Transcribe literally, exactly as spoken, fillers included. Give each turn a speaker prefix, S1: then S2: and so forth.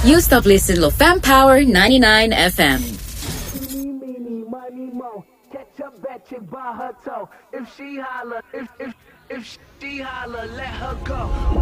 S1: You stop listening to Fam Power ninety-nine F M.
S2: Catch up that chick by her toe. If she holler, if if if she holler, let her go.